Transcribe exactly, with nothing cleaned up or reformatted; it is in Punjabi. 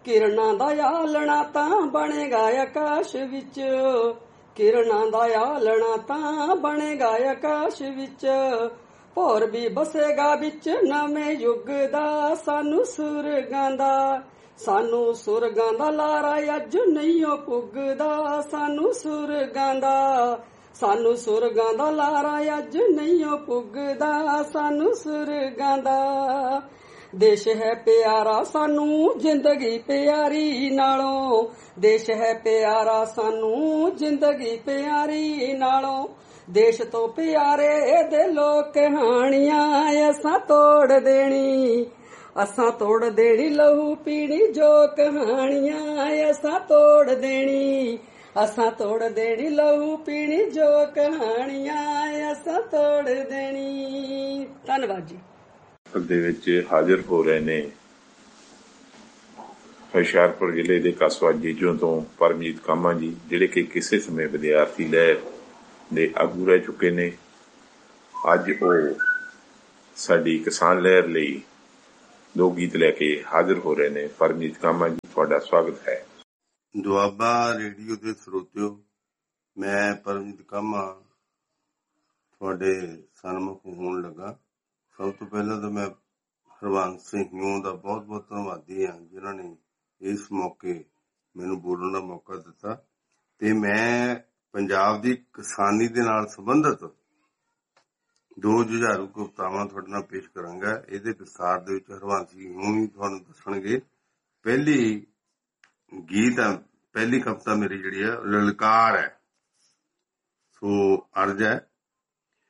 ਕਿਰਨਾਂ ਦਾ ਆਲਣਾ ਤਾਂ ਬਣੇਗਾ ਆਕਾਸ਼ ਵਿੱਚ, ਕਿਰਨਾਂ ਦਾ ਆਲਣਾ ਤਾਂ ਬਣੇਗਾ ਆਕਾਸ਼ ਵਿੱਚ। ਭੌਰ ਵੀ ਬਸੇਗਾ ਵਿੱਚ ਨਵੇਂ ਯੁੱਗ ਦਾ, ਸਾਨੂੰ ਸੁਰਗਾਂ ਦਾ, ਸਾਨੂੰ ਸੁਰਗਾਂ ਦਾ ਲਾਰਾ ਅੱਜ ਨਹੀਂਓ ਪੁੱਗਦਾ, ਸਾਨੂੰ ਸੁਰਗਾਂ ਦਾ, ਸਾਨੂੰ ਸੁਰਗਾਂ ਦਾ ਲਾਰਾ ਅੱਜ ਨਹੀਂਓ ਪੁੱਗਦਾ, ਸਾਨੂੰ ਸੁਰਗਾਂ ਦਾ। ਦੇਸ਼ ਹੈ ਪਿਆਰਾ ਸਾਨੂੰ ਜ਼ਿੰਦਗੀ ਪਿਆਰੀ ਨਾਲੋਂ, ਦੇਸ਼ ਹੈ ਪਿਆਰਾ ਸਾਨੂੰ ਜ਼ਿੰਦਗੀ ਪਿਆਰੀ ਨਾਲੋਂ। ਦੇਸ਼ ਤੋਂ ਪਿਆਰੇ ਇਹਦੇ ਲੋਕ ਕਹਾਣੀਆਂ ਅਸਾਂ ਤੋੜ ਦੇਣੀ, ਅਸਾਂ ਤੋੜ ਦੇਣੀ ਲਹੂ ਪੀਣੀ ਜੋ ਕਹਾਣੀਆਂ ਅਸਾਂ ਤੋੜ ਦੇਣੀ, ਅਸਾਂ ਤੋੜ ਦੇਣੀ ਲਹੂ ਪੀਣੀ ਜੋ ਕਹਾਣੀਆਂ ਅਸਾਂ ਤੋੜ ਦੇਣੀ। ਧੰਨਵਾਦ ਜੀ। ਦੇ ਵਿੱਚ ਹਾਜ਼ਰ ਹੋ ਰਹੇ ਨੇ ਹੁਸ਼ਿਆਰਪੁਰ ਜ਼ਿਲ੍ਹੇ ਦੇ ਕਸਬਾ ਜੀਜੋਂ ਤੋਂ ਪਰਮਜੀਤ ਕਾਮਾ ਜੀ, ਜਿਹੜੇ ਕਿ ਕਿਸੇ ਸਮੇਂ ਵਿਦਿਆਰਥੀ ਲਹਿਰ ਦੇ ਆਗੂ ਰਹਿ ਚੁੱਕੇ ਨੇ। ਅੱਜ ਉਹ ਸਾਡੀ ਕਿਸਾਨ ਲਹਿਰ ਲਈ ਦੋ ਗੀਤ ਲੈ ਕੇ ਹਾਜ਼ਰ ਹੋ ਰਹੇ ਨੇ। ਪਰਮਜੀਤ ਕਾਮਾ ਜੀ, ਤੁਹਾਡਾ ਸਵਾਗਤ ਹੈ। ਦੁਆਬਾ ਰੇਡੀਓ ਦੇ ਸਰੋਤਿਓ, ਮੈਂ ਪਰਮਜੀਤ ਕਾਮਾ ਤੁਹਾਡੇ ਸਨਮੁਖ ਹੋਣ ਲੱਗਾ। ਸਭ ਤੋਂ ਪਹਿਲਾਂ ਤਾਂ ਮੈਂ ਹਰਬੰਸ ਸਿੰਘ ਨੂੰ ਦਾ ਬਹੁਤ ਬਹੁਤ ਧੰਨਵਾਦੀ ਹਾਂ, ਜਿਨ੍ਹਾਂ ਨੇ ਇਸ ਮੌਕੇ ਮੈਨੂੰ ਬੋਲਣ ਦਾ ਮੌਕਾ ਦਿੱਤਾ। ਤੇ ਮੈਂ ਪੰਜਾਬ ਦੀ ਕਿਸਾਨੀ ਦੇ ਨਾਲ ਸੰਬੰਧਿਤ ਦੋ ਜੁਝਾਰੂ ਕਵਿਤਾਵਾਂ ਤੁਹਾਡੇ ਨਾਲ ਪੇਸ਼ ਕਰਾਂਗਾ। ਇਹਦੇ ਵਿਸਥਾਰ ਦੇ ਵਿੱਚ ਹਰਬੰਸ ਸਿੰਘ ਹੀ ਤੁਹਾਨੂੰ ਦੱਸਣਗੇ। ਪਹਿਲੀ ਗੀਤ ਆ, ਪਹਿਲੀ ਕਵਿਤਾ ਮੇਰੀ ਜਿਹੜੀ ਹੈ ਲਲਕਾਰ ਹੈ। ਸੋ ਅਰਜ਼ ਹੈ,